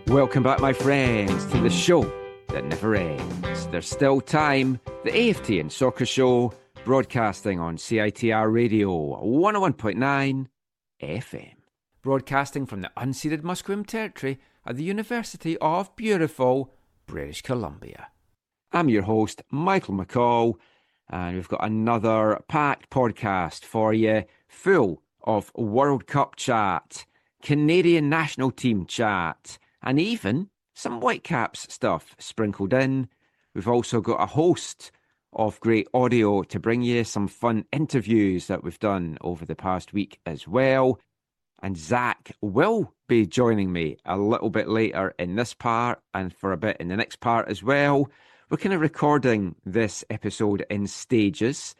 Welcome back, my friends, to the show that never ends. There's still time. The AFT and Soccer Show, broadcasting on CITR Radio 101.9 FM. Broadcasting from the unceded Musqueam territory at the University of beautiful British Columbia. I'm your host, Michael McCall, and we've got another packed podcast for you, full of World Cup chat, Canadian national team chat, and even some Whitecaps stuff sprinkled in. We've also got a host of great audio to bring you, some fun interviews that we've done over the past week as well. And Zach will be joining me a little bit later in this part and for a bit in the next part as well. We're kind of recording this episode in stages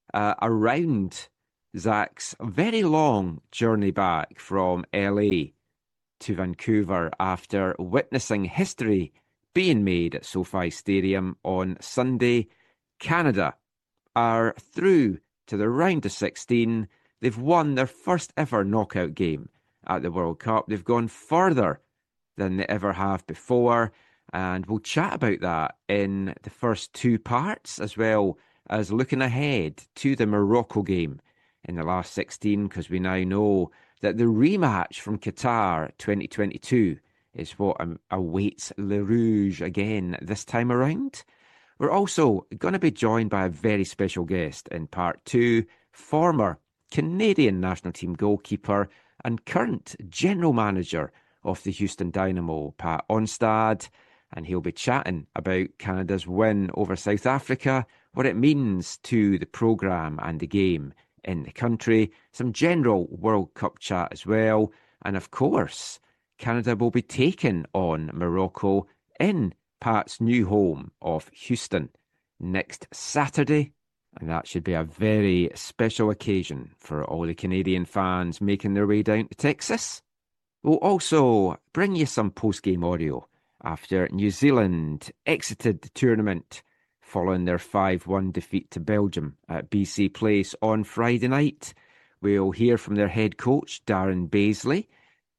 around Zach's very long journey back from LA to Vancouver after witnessing history being made at SoFi Stadium on Sunday. Canada are through to the round of 16. They've won their first ever knockout game at the World Cup. They've gone further than they ever have before, and we'll chat about that in the first two parts, as well as looking ahead to the Morocco game in the last 16, because we now know that the rematch from Qatar 2022 is what awaits Le Rouge again this time around. We're also going to be joined by a very special guest in part two, former Canadian national team goalkeeper and current general manager of the Houston Dynamo, Pat Onstad, and he'll be chatting about Canada's win over South Africa, what it means to the programme and the game in the country, some general World Cup chat as well, and of course, Canada will be taking on Morocco in Pat's new home of Houston next Saturday, and that should be a very special occasion for all the Canadian fans making their way down to Texas. We'll also bring you some post-game audio after New Zealand exited the tournament following their 5-1 defeat to Belgium at BC Place on Friday night. We'll hear from their head coach, Darren Baisley,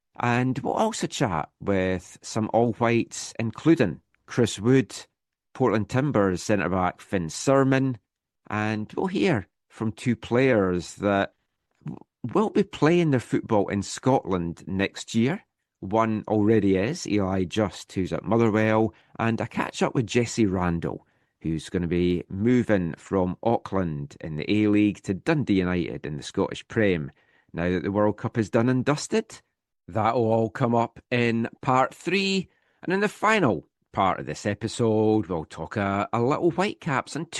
and we'll also chat with some all-whites, including Chris Wood, Portland Timbers centre-back Finn Sermon, and we'll hear from two players that will be playing their football in Scotland next year. One already is, Eli Just, who's at Motherwell, and a catch-up with Jesse Randall, who's going to be moving from Auckland in the A-League to Dundee United in the Scottish Prem, now that the World Cup is done and dusted. That'll all come up in part 3, and in the final part of this episode, we'll talk a little Whitecaps and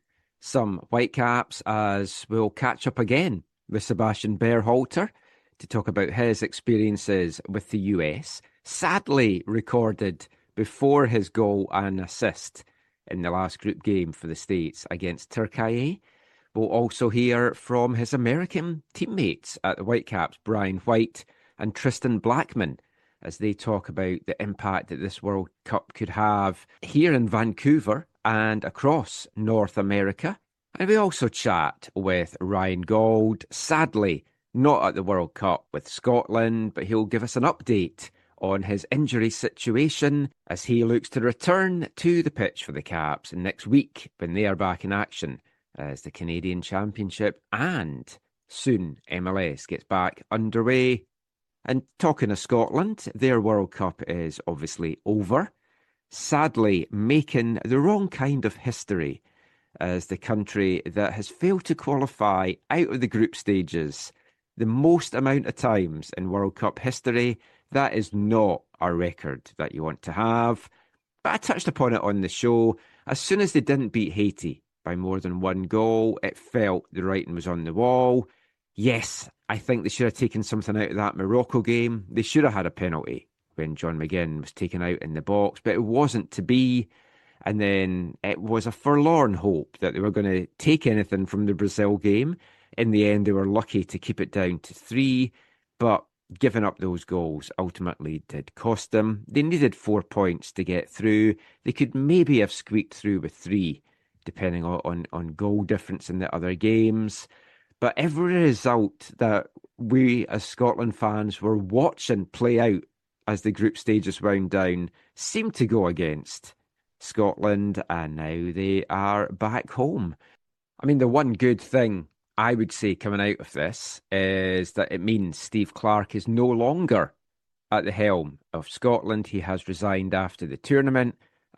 some Whitecaps, as we'll catch up again with Sebastian Berhalter to talk about his experiences with the US, sadly recorded before his goal and assist in the last group game for the States against Turkey. We'll also hear from his American teammates at the Whitecaps, Brian White and Tristan Blackman, as they talk about the impact that this World Cup could have here in Vancouver and across North America. And we also chat with Ryan Gauld, sadly not at the World Cup with Scotland, but he'll give us an update on his injury situation as he looks to return to the pitch for the Caps next week when they are back in action as the Canadian Championship and soon MLS gets back underway. And talking of Scotland, their World Cup is obviously over, sadly making the wrong kind of history as the country that has failed to qualify out of the group stages the most amount of times in World Cup history. That is not a record that you want to have. But I touched upon it on the show. As soon as they didn't beat Haiti by more than one goal, it felt the writing was on the wall. Yes, I think they should have taken something out of that Morocco game. They should have had a penalty when John McGinn was taken out in the box, but it wasn't to be. And then it was a forlorn hope that they were going to take anything from the Brazil game. In the end, they were lucky to keep it down to 3, but giving up those goals ultimately did cost them. They needed 4 points to get through. They could maybe have squeaked through with 3, depending on goal difference in the other games. But every result that we as Scotland fans were watching play out as the group stages wound down, seemed to go against Scotland, and now they are back home. I mean, the one good thing I would say coming out of this is that it means Steve Clarke is no longer at the helm of Scotland. He has resigned after the tournament.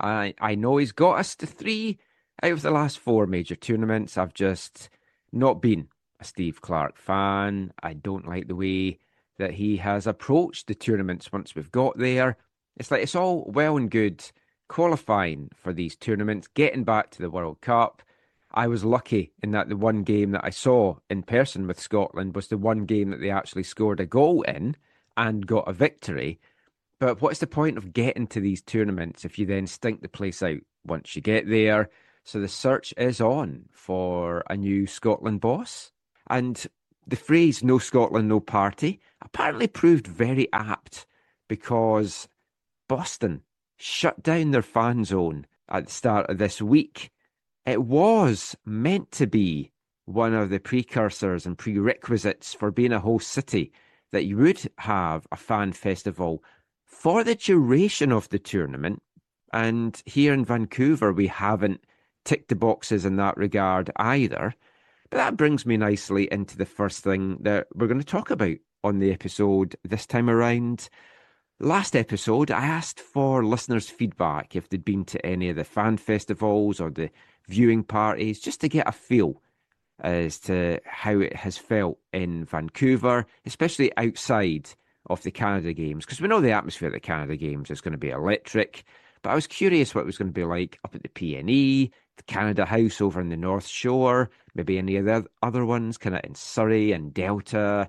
I know he's got us to 3 out of the last 4 major tournaments. I've just not been a Steve Clarke fan. I don't like the way that he has approached the tournaments once we've got there. It's like it's all well and good qualifying for these tournaments, getting back to the World Cup. I was lucky in that the one game that I saw in person with Scotland was the one game that they actually scored a goal in and got a victory. But what's the point of getting to these tournaments if you then stink the place out once you get there? So the search is on for a new Scotland boss. And the phrase "no Scotland, no party" apparently proved very apt because Boston shut down their fan zone at the start of this week. It was meant to be one of the precursors and prerequisites for being a host city that you would have a fan festival for the duration of the tournament. And here in Vancouver, we haven't ticked the boxes in that regard either. But that brings me nicely into the first thing that we're going to talk about on the episode this time around. Last episode, I asked for listeners' feedback if they'd been to any of the fan festivals or the viewing parties, just to get a feel as to how it has felt in Vancouver, especially outside of the Canada Games, because we know the atmosphere at the Canada Games is going to be electric. But I was curious what it was going to be like up at the PNE, the Canada House over in the North Shore, maybe any of the other ones, kind of in Surrey and Delta.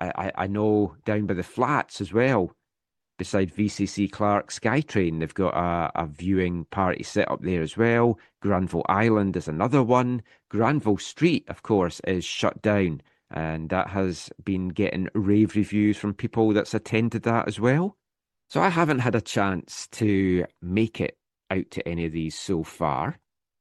I know down by the flats as well, beside VCC Clark SkyTrain, they've got a viewing party set up there as well. Granville Island is another one. Granville Street, of course, is shut down, and that has been getting rave reviews from people that's attended that as well. So I haven't had a chance to make it out to any of these so far.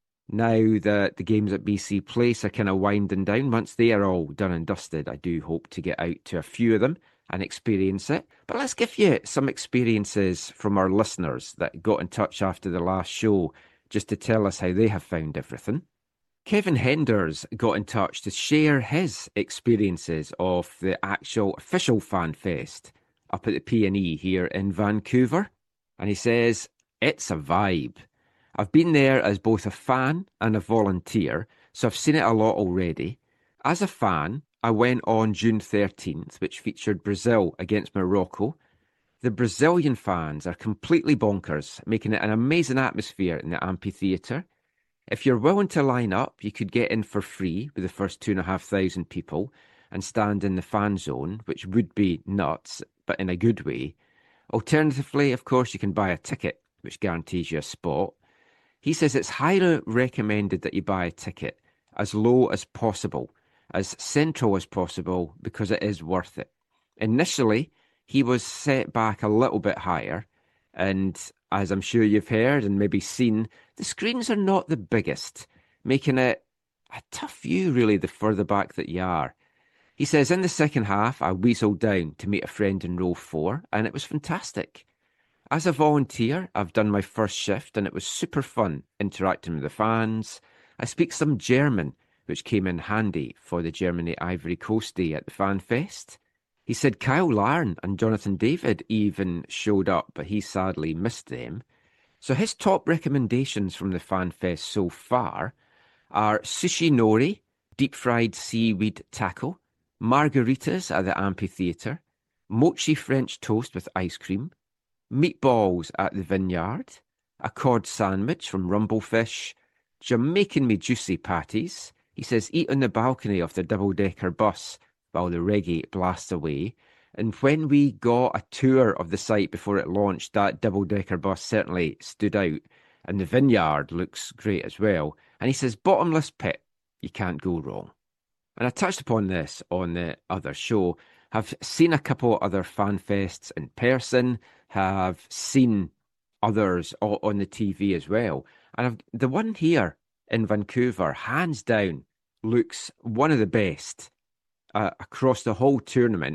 Now that the games at BC Place are kind of winding down, once they are all done and dusted, I do hope to get out to a few of them and experience it. But let's give you some experiences from our listeners that got in touch after the last show just to tell us how they have found everything. Kevin Henders got in touch to share his experiences of the actual official fan fest up at the PNE here in Vancouver. And he says, it's a vibe. I've been there as both a fan and a volunteer, so I've seen it a lot already. As a fan, I went on June 13th, which featured Brazil against Morocco. The Brazilian fans are completely bonkers, making it an amazing atmosphere in the amphitheatre. If you're willing to line up, you could get in for free with the first 2,500 people and stand in the fan zone, which would be nuts, but in a good way. Alternatively, of course, you can buy a ticket, which guarantees you a spot. He says it's highly recommended that you buy a ticket as low as possible, as central as possible, because it is worth it. Initially, he was set back a little bit higher, and as I'm sure you've heard and maybe seen, the screens are not the biggest, making it a tough view, really, the further back that you are. He says, in the second half, I weaseled down to meet a friend in row 4, and it was fantastic. As a volunteer, I've done my first shift, and it was super fun interacting with the fans. I speak some German, which came in handy for the Germany-Ivory Coast Day at the Fan Fest. He said Kyle Larn and Jonathan David even showed up, but he sadly missed them. So his top recommendations from the Fan Fest so far are sushi nori, deep-fried seaweed taco, margaritas at the amphitheatre, mochi French toast with ice cream, meatballs at the Vineyard, a cod sandwich from Rumblefish, Jamaican me juicy patties. He says eat on the balcony of the double-decker bus while the reggae blasts away. And when we got a tour of the site before it launched, that double-decker bus certainly stood out. And the Vineyard looks great as well. And he says bottomless pit, you can't go wrong. And I touched upon this on the other show. Have seen a couple other fan fests in person, have seen others on the TV as well. And the one here in Vancouver, hands down, looks one of the best across the whole tournament.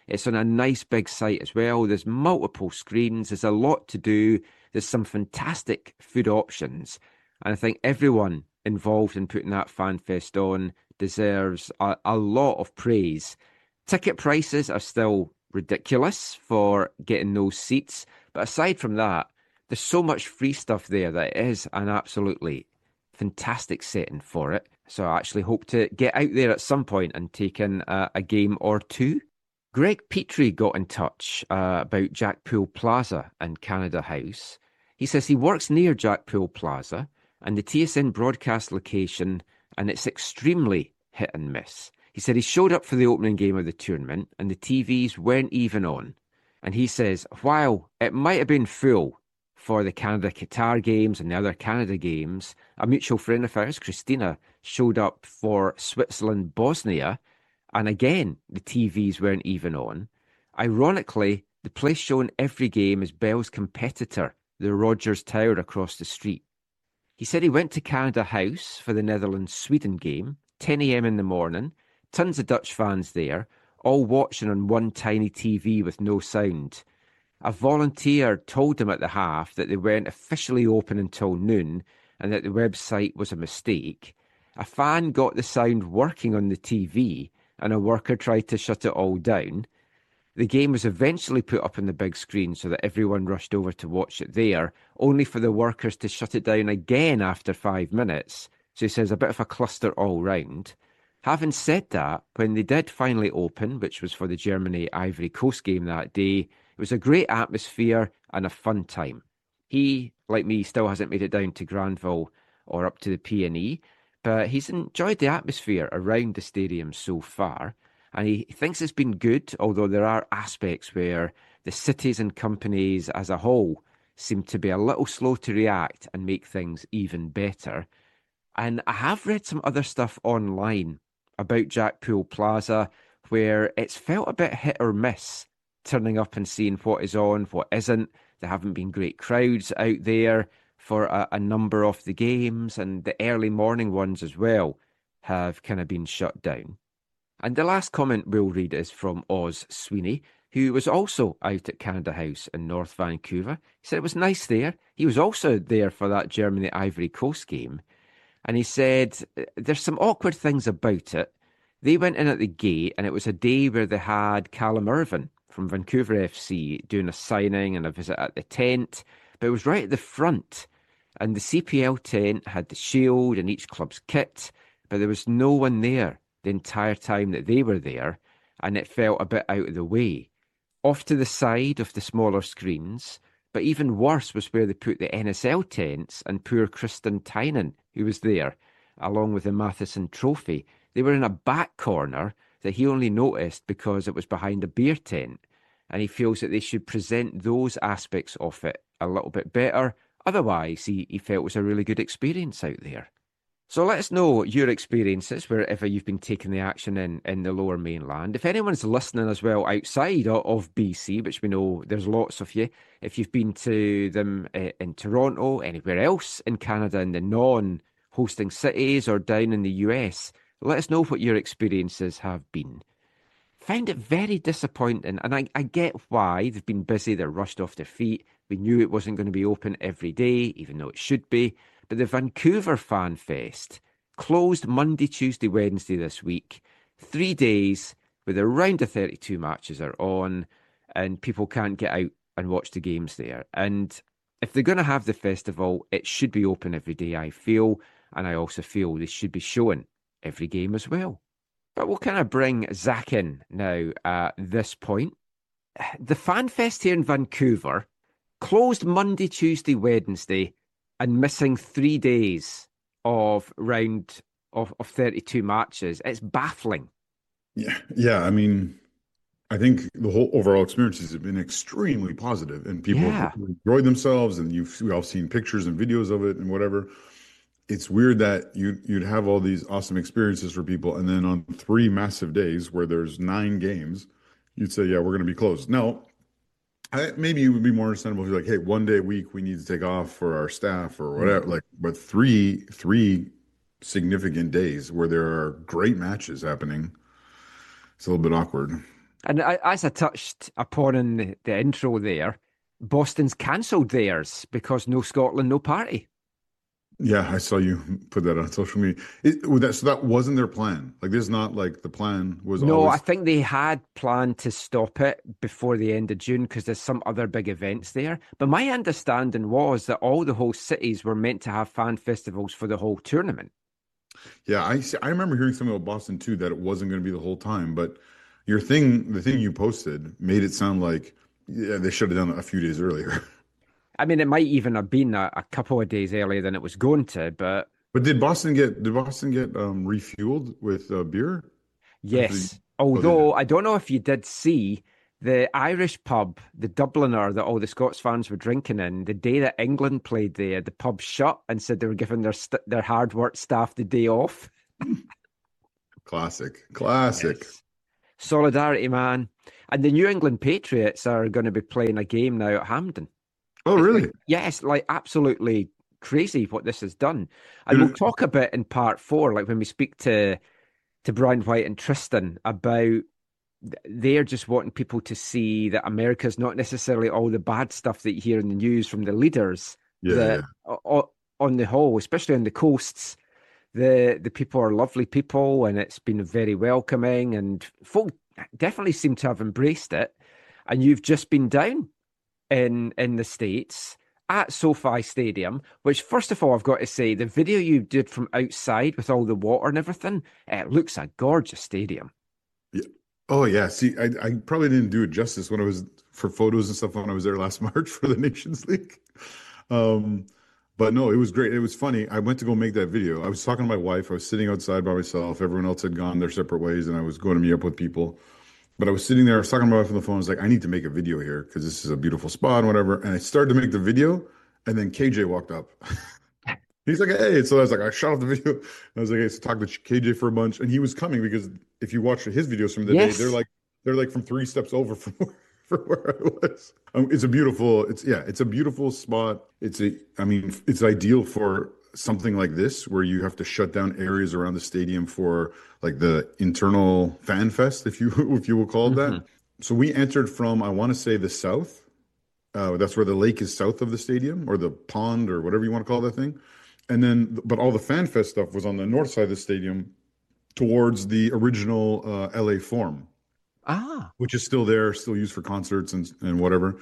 It's on a nice big site as well. There's multiple screens. There's a lot to do. There's some fantastic food options. And I think everyone involved in putting that fan fest on deserves a lot of praise. Ticket prices are still ridiculous for getting those seats. But aside from that, there's so much free stuff there that it is an absolutely fantastic setting for it. So I actually hope to get out there at some point and take in a game or two. Greg Petrie got in touch about Jackpool Plaza and Canada House. He says he works near Jackpool Plaza and the TSN broadcast location, and it's extremely hit and miss. He said he showed up for the opening game of the tournament and the TVs weren't even on. And he says, while it might have been full for the Canada-Qatar games and the other Canada games, a mutual friend of ours, Christina, showed up for Switzerland-Bosnia, and again, the TVs weren't even on. Ironically, the place showing every game is Bell's competitor, the Rogers Tower across the street. He said he went to Canada House for the Netherlands-Sweden game, 10 a.m. in the morning, tons of Dutch fans there, all watching on one tiny TV with no sound. A volunteer told them at the half that they weren't officially open until noon and that the website was a mistake. A fan got the sound working on the TV and a worker tried to shut it all down. The game was eventually put up on the big screen so that everyone rushed over to watch it there, only for the workers to shut it down again after 5 minutes. So he says a bit of a cluster all round. Having said that, when they did finally open, which was for the Germany-Ivory Coast game that day, it was a great atmosphere and a fun time. He, like me, still hasn't made it down to Granville or up to the P&E, but he's enjoyed the atmosphere around the stadium so far. And he thinks it's been good, although there are aspects where the cities and companies as a whole seem to be a little slow to react and make things even better. And I have read some other stuff online about Jackpool Plaza where it's felt a bit hit or miss, turning up and seeing what is on, what isn't. There haven't been great crowds out there for a number of the games, and the early morning ones as well have kind of been shut down. And the last comment we'll read is from Oz Sweeney, who was also out at Canada House in North Vancouver. He said it was nice there. He was also there for that Germany-Ivory Coast game. And he said there's some awkward things about it. They went in at the gate and it was a day where they had Callum Irvine from Vancouver FC doing a signing and a visit at the tent. But it was right at the front. And the CPL tent had the shield and each club's kit. But there was no one there the entire time that they were there, and it felt a bit out of the way. Off to the side of the smaller screens, but even worse was where they put the NSL tents and poor Kristen Tynan, who was there, along with the Matheson Trophy. They were in a back corner that he only noticed because it was behind a beer tent, and he feels that they should present those aspects of it a little bit better. Otherwise, he felt it was a really good experience out there. So let us know your experiences wherever you've been taking the action in the Lower Mainland. If anyone's listening as well outside of BC, which we know there's lots of you, if you've been to them in Toronto, anywhere else in Canada, in the non-hosting cities or down in the US, let us know what your experiences have been. Found it very disappointing, and I get why. They've been busy, they're rushed off their feet. We knew it wasn't going to be open every day, even though it should be. But the Vancouver Fan Fest closed Monday, Tuesday, Wednesday this week. 3 days with a round of 32 matches are on, and people can't get out and watch the games there. And if they're going to have the festival, it should be open every day, I feel. And I also feel they should be showing every game as well. But we'll kind of bring Zach in now at this point. The Fan Fest here in Vancouver closed Monday, Tuesday, Wednesday, and missing 3 days of round of 32 matches. It's baffling. Yeah. I mean, I think the whole overall experiences have been extremely positive, and people have enjoyed themselves, and we've all seen pictures and videos of it and whatever. It's weird that you'd have all these awesome experiences for people, and then on 3 massive days where there's 9 games, you'd say, yeah, we're going to be closed. Now, maybe it would be more understandable if you're like, hey, 1 day a week we need to take off for our staff or whatever. Like, but three significant days where there are great matches happening, it's a little bit awkward. And as I touched upon in the intro there, Boston's cancelled theirs because no Scotland, no party. Yeah, I saw you put that on social media. So that wasn't their plan. Like, this is not like the plan was No, I always. think they had planned to stop it before the end of June because there's some other big events there. But my understanding was that all the host cities were meant to have fan festivals for the whole tournament. Yeah, I remember hearing something about Boston too, that it wasn't going to be the whole time. But the thing you posted made it sound like, yeah, they should have done it a few days earlier. I mean, it might even have been a couple of days earlier than it was going to, but But did Boston get refueled with beer after the? yes. Oh, they Although did. I don't know if you did see the Irish pub, the Dubliner that all the Scots fans were drinking in, the day that England played there, the pub shut and said they were giving their hard work staff the day off. Classic, classic. Yes. Solidarity, man. And the New England Patriots are going to be playing a game now at Hampden. Oh, It's like, really? yes, like absolutely crazy what this has done. And we'll Dude, talk a bit in part four, like when we speak to Brian White and Tristan about they're just wanting people to see that America's not necessarily all the bad stuff that you hear in the news from the leaders. yeah, That yeah. on the whole, especially on the coasts, the people are lovely people, and it's been very welcoming, and folk definitely seem to have embraced it. And you've just been down in the States at SoFi Stadium, which first of all, I've got to say, the video you did from outside with all the water and everything, it looks a gorgeous stadium. Yeah. Oh, yeah. See, I probably didn't do it justice when I was for photos and stuff when I was there last March for the Nations League. Um, but no, it was great. It was funny. I went to go make that video. I was talking to my wife. I was sitting outside by myself. Everyone else had gone their separate ways, and I was going to meet up with people. But I was sitting there, I was talking to my wife on the phone. I was like, I need to make a video here because this is a beautiful spot and whatever. And I started to make the video, and then KJ walked up. He's like, hey. So I was like, I shot off the video. I was like, hey, so talk to KJ for a bunch. And he was coming because if you watch his videos from the day, Yes. they're like from three steps over from from where I was. It's a beautiful spot. I mean, it's ideal for something like this where you have to shut down areas around the stadium for like the internal fan fest, if you if you will call it Hmm. that. So we entered from, I want to say, the south. That's where the lake is south of the stadium or the pond or whatever you want to call that thing. And then, but all the fan fest stuff was on the north side of the stadium towards the original LA Forum, Ah, which is still there, still used for concerts and whatever.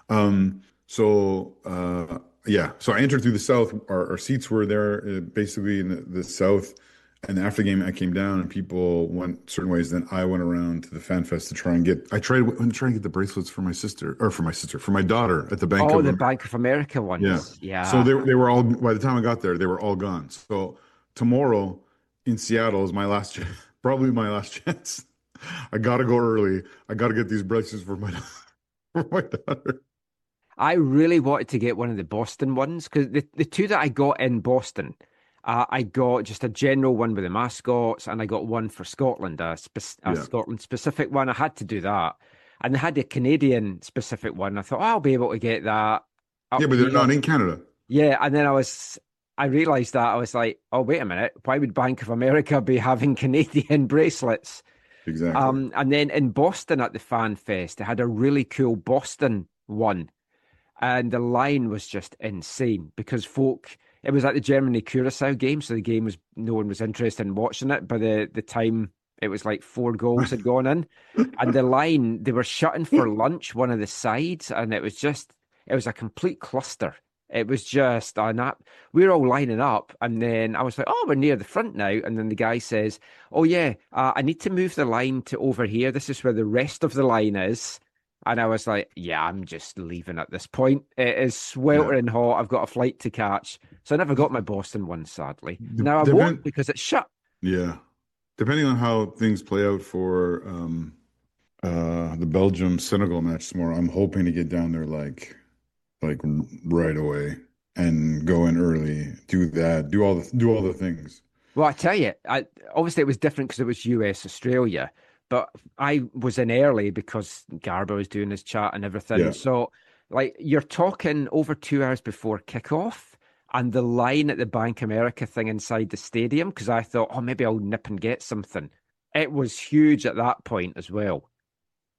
Yeah, so I entered through the south. Our seats were there basically in the south. And after the game, I came down and people went certain ways. Then I went around to the fan fest to try and get. I tried to try and get the bracelets for my sister or for my daughter at the Bank oh, of the America. Bank of America Yeah. ones. So Yeah. they were all, by the time I got there, they were all gone. So tomorrow in Seattle is my last probably my last chance. I gotta go early. I gotta get these bracelets for my for my daughter. I really wanted to get one of the Boston ones because the two that I got in Boston, I got just a general one with the mascots, and I got one for Scotland, a Yeah. Scotland specific one. I had to do that, and they had a Canadian specific one. I thought, oh, I'll be able to get that Yeah, up but they're here. not in Canada. Yeah, and then I realized that I was like, oh, wait a minute, why would Bank of America be having Canadian bracelets? Exactly. And then in Boston at the Fan Fest, they had a really cool Boston one. And the line was just insane because it was at the Germany Curacao game. So the game was, no one was interested in watching it. By the time it was like four goals had gone in. And the line, they were shutting for lunch, one of the sides. And it was a complete cluster. It was just we were all lining up. And then I was like, oh, we're near the front now. And then the guy says, oh, yeah, I need to move the line to over here. This is where the rest of the line is. And I was like, yeah, I'm just leaving at this point. It is Yeah. sweltering hot. I've got a flight to catch. So I never got my Boston one, sadly. De Now I won't depend because it's shut. yeah. Depending on how things play out for the Belgium Senegal match tomorrow, I'm hoping to get down there like right away and go in early, do that, do all the things. Well, I tell you, obviously it was different because it was US, Australia, but I was in early because Garber was doing his chat and everything. Yeah. So, like, you're talking over 2 hours before kickoff, and the line at the Bank America thing inside the stadium, because I thought, oh, maybe I'll nip and get something. It was huge at that point as well.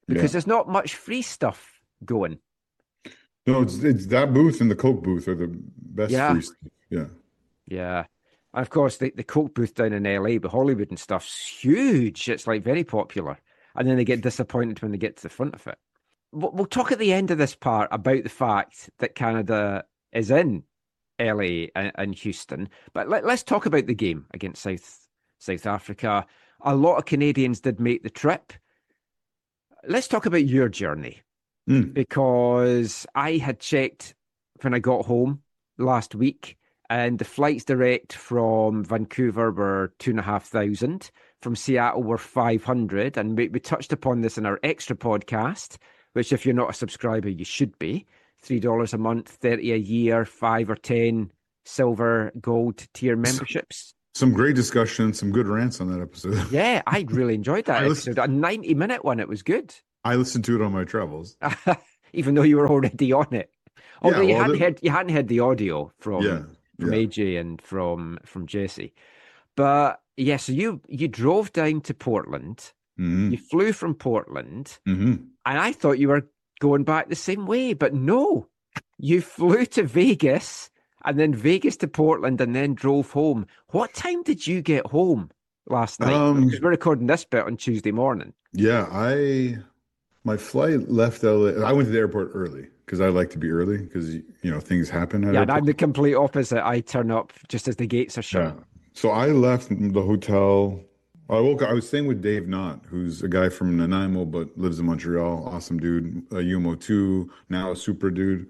because there's not much free stuff going. No, it's that booth and the Coke booth are the best free stuff. Yeah. Yeah. And of course, the Coke booth down in LA, but Hollywood and stuff's huge. It's like very popular. And then they get disappointed when they get to the front of it. We'll talk at the end of this part about the fact that Canada is in LA and Houston. But let's talk about the game against South Africa. A lot of Canadians did make the trip. Let's talk about your journey. Because I had checked when I got home last week, and the flights direct from Vancouver were 2,500. From Seattle were 500. And we touched upon this in our extra podcast, which if you're not a subscriber, you should be. $3 a month, 30 a year, 5 or 10 silver, gold tier memberships. Some great discussion, some good rants on that episode. Yeah, I really enjoyed that episode. A 90-minute one. It was good. I listened to it on my travels. Even though you were already on it. Although you hadn't heard the audio from AJ and from Jesse. But yeah, so you drove down to Portland. You flew from Portland, and I thought you were going back the same way, but no. You flew to Vegas and then Vegas to Portland and then drove home. What time did you get home last night? Because we're recording this bit on Tuesday morning. Yeah, my flight left LA. I went to the airport early because I like to be early because, things happen. Yeah, and I'm the complete opposite. I turn up just as the gates are shut. Yeah. So I left the hotel. I woke up. I was staying with Dave Knott, who's a guy from Nanaimo but lives in Montreal. Awesome dude. UMO2, now a super dude.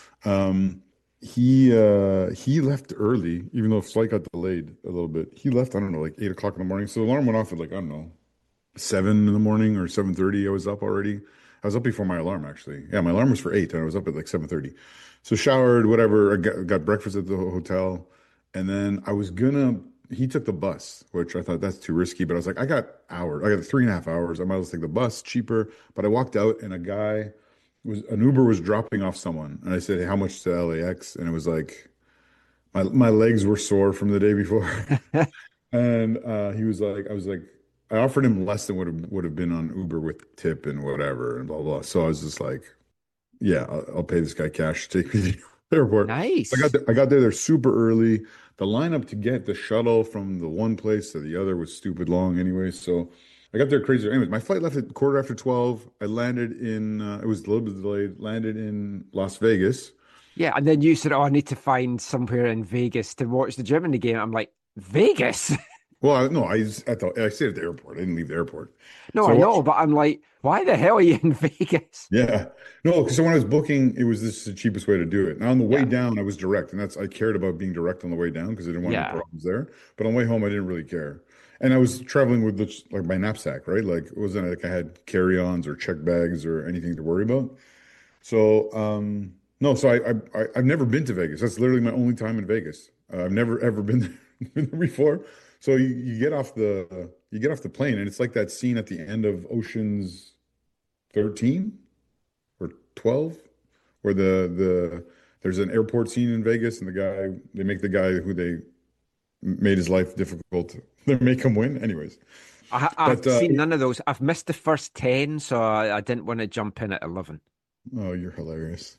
He left early, even though the flight got delayed a little bit. He left, I don't know, like 8 o'clock in the morning. So the alarm went off at 7 in the morning or 7:30. I was up already. I was up before my alarm, actually. Yeah, my alarm was for 8 and I was up at 7:30. So showered, whatever. I got breakfast at the hotel. And then he took the bus, which I thought that's too risky. But I was like, I got hours. I got 3.5 hours. I might as well take the bus, cheaper. But I walked out and an Uber was dropping off someone. And I said, hey, how much to LAX? And it was like, my legs were sore from the day before. And he was like, I offered him less than would have been on Uber with tip and whatever and blah, blah. So I was just like, yeah, I'll pay this guy cash to take me to the airport. Nice. I got there super early. The lineup to get the shuttle from the one place to the other was stupid long anyway. So I got there crazy. Anyways, my flight left at 12:15. I landed in, it was a little bit delayed, landed in Las Vegas. Yeah, and then you said, I need to find somewhere in Vegas to watch the Germany game. I'm like, Vegas? Well, no, I stayed at the airport. I didn't leave the airport. No, so I know, but I'm like, why the hell are you in Vegas? Yeah. No, because when I was booking, this is the cheapest way to do it. Now, on the way down, I was direct. And I cared about being direct on the way down because I didn't want any problems there. But on the way home, I didn't really care. And I was traveling with my knapsack, right? Like, it wasn't like I had carry-ons or check bags or anything to worry about. So, no, so I've never been to Vegas. That's literally my only time in Vegas. I've never, ever been there before. So you get off the plane and it's like that scene at the end of Ocean's 13 or 12 where there's an airport scene in Vegas and they make the guy who they made his life difficult, they make him win. Anyways. I've seen none of those. I've missed the first 10, so I didn't want to jump in at 11. Oh, you're hilarious.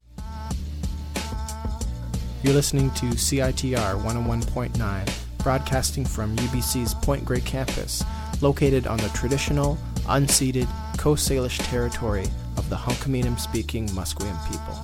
You're listening to CITR 101.9. Broadcasting from UBC's Point Grey campus, located on the traditional, unceded Coast Salish territory of the Hunkaminam-speaking Musqueam people.